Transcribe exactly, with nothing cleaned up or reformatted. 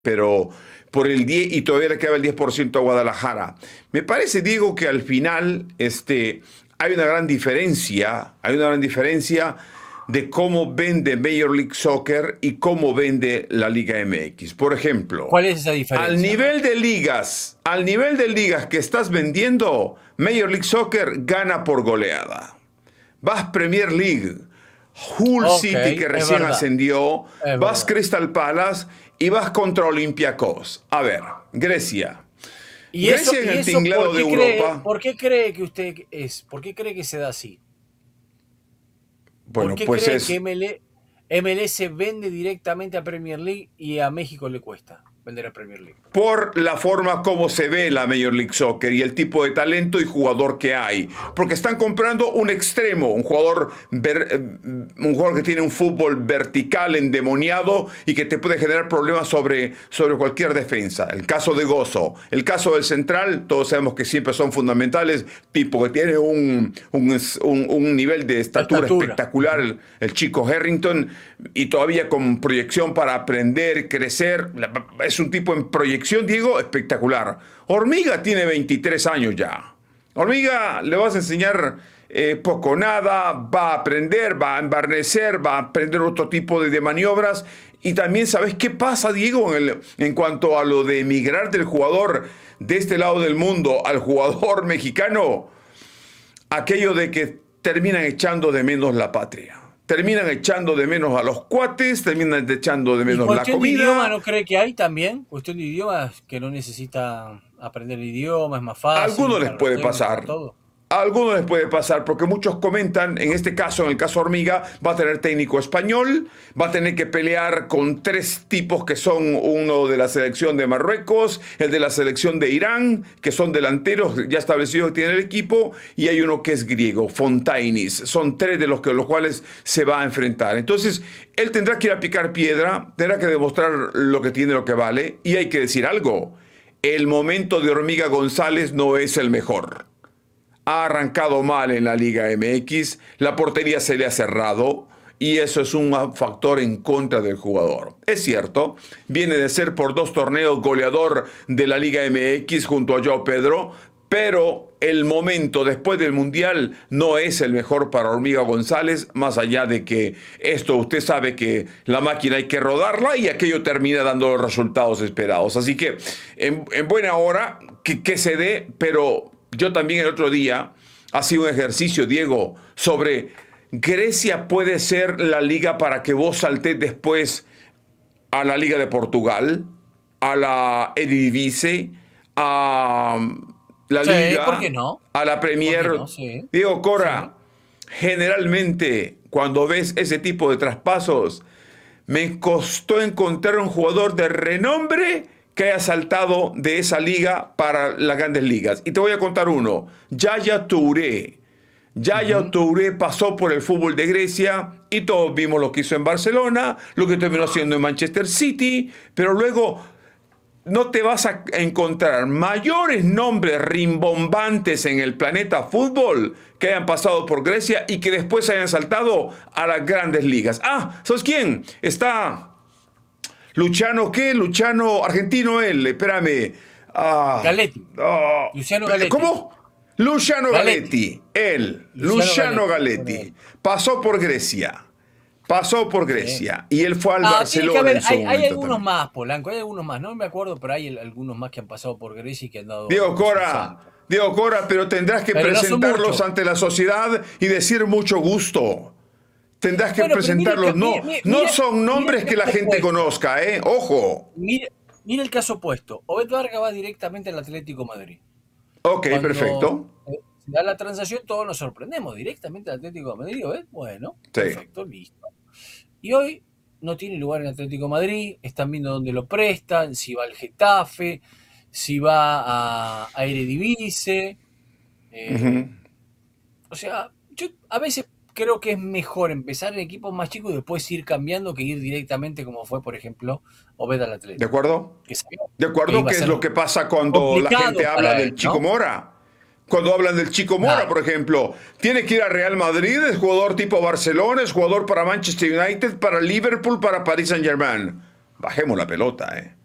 pero por el diez y todavía le queda el diez por ciento a Guadalajara. Me parece, Diego, que al final este, hay una gran diferencia, hay una gran diferencia de cómo vende Major League Soccer y cómo vende la Liga M X. Por ejemplo, ¿cuál es esa diferencia? Al nivel de ligas, al nivel de ligas que estás vendiendo, Major League Soccer gana por goleada. Vas Premier League, Hull Okay, City que recién verdad, ascendió, es vas verdad. Crystal Palace y vas contra Olympiacos. A ver, Grecia. Y eso, Grecia en y el eso tinglado ¿por de qué cree, Europa. por qué cree que usted es? ¿Por qué cree que se da así? ¿Por Bueno, qué pues cree que es M L, M L S vende directamente a Premier League y a México le cuesta vender a Premier League? por la forma como se ve la Major League Soccer y el tipo de talento y jugador que hay. Porque están comprando un extremo, un jugador, ver, un jugador que tiene un fútbol vertical, endemoniado y que te puede generar problemas sobre, sobre cualquier defensa. El caso de Gozo, el caso del central, todos sabemos que siempre son fundamentales, tipo que tiene un, un, un, un nivel de La estatura estatura. espectacular, Uh-huh. el, el chico Harrington, y todavía con proyección para aprender, crecer. Es un tipo en proyección, Diego, espectacular. Hormiga tiene veintitrés años ya. Hormiga le vas a enseñar eh, poco nada, va a aprender, va a embarnecer, va a aprender otro tipo de, de maniobras. Y también, ¿sabes qué pasa, Diego, en, el, en cuanto a lo de emigrar del jugador de este lado del mundo al jugador mexicano? Aquello de que terminan echando de menos la patria. Terminan echando de menos a los cuates, terminan echando de ¿Y menos la cuestión de idioma comida. no cree que hay también? Cuestión de idioma, que no necesita aprender el idioma, es más A fácil algunos les para los puede técnicos, para pasar. todo. A algunos les puede pasar porque muchos comentan, en este caso, en el caso Hormiga, va a tener técnico español, va a tener que pelear con tres tipos que son uno de la selección de Marruecos, el de la selección de Irán, que son delanteros ya establecidos que tienen el equipo, y hay uno que es griego, Fontainis. Son tres de los, que, los cuales se va a enfrentar. Entonces, él tendrá que ir a picar piedra, tendrá que demostrar lo que tiene, lo que vale, y hay que decir algo. El momento de Hormiga González no es el mejor. Ha arrancado mal en la Liga M X, la portería se le ha cerrado y eso es un factor en contra del jugador. Es cierto, viene de ser por dos torneos goleador de la Liga M X junto a Joao Pedro, pero el momento después del Mundial no es el mejor para Hormiga González, más allá de que esto usted sabe que la máquina hay que rodarla y aquello termina dando los resultados esperados. Así que en, en buena hora que, que se dé, pero yo también el otro día hacía un ejercicio, Diego, sobre Grecia puede ser la liga para que vos saltés después a la Liga de Portugal, a la Eredivisie, a la Sí, ¿por qué Liga, no? a la ¿Por qué Premier. no? Sí, Diego sí. Cora, generalmente cuando ves ese tipo de traspasos, me costó encontrar un jugador de renombre que haya saltado de esa liga para las grandes ligas. Y te voy a contar uno, Yaya Touré. Yaya Ujú. Touré pasó por el fútbol de Grecia y todos vimos lo que hizo en Barcelona, lo que terminó haciendo en Manchester City, pero luego no te vas a encontrar mayores nombres rimbombantes en el planeta fútbol que hayan pasado por Grecia y que después hayan saltado a las grandes ligas. Ah, ¿sabes quién? Está Luciano, ¿qué? Luciano, argentino él, espérame. Ah, Galetti, ah, Luciano Galetti. ¿cómo? Luciano Galetti, Galetti, él, Luciano Luciano Galetti. Galetti, pasó por Grecia, pasó por Sí. Grecia y él fue al Ah, tiene que Barcelona haber, en su hay, hay momento algunos también. más, Polanco, hay algunos más, no me acuerdo, pero hay algunos más que han pasado por Grecia y que han dado Diego buenos Cora, saltos. Diego Cora, pero tendrás que Pero no son presentarlos muchos. ante la sociedad y decir mucho gusto. Tendrás que Bueno, pero mire, presentarlos. mire, No, mire, no mire, son mire el nombres que la caso gente opuesto. conozca, ¿eh? Ojo. Mire, mire el caso opuesto. Obed Vargas va directamente al Atlético Madrid. Ok, Cuando perfecto. eh, se da la transacción, todos nos sorprendemos. Directamente al Atlético de Madrid, Obed, bueno, Sí. perfecto, listo. Y hoy no tiene lugar en Atlético de Madrid, están viendo dónde lo prestan, si va al Getafe, si va a, a Eredivisie. Ujú. Eh, o sea, yo a veces creo que es mejor empezar en equipos más chicos y después ir cambiando que ir directamente como fue, por ejemplo, Obed al ¿De Atlético, acuerdo? que sabía ¿De que acuerdo? iba a ¿Qué es ser lo que pasa cuando la gente complicado habla para él, del Chico ¿no? Mora? Cuando hablan del Chico Mora, Claro. por ejemplo, tiene que ir a Real Madrid, es jugador tipo Barcelona, es jugador para Manchester United, para Liverpool, para Paris Saint-Germain. Bajemos la pelota, ¿eh?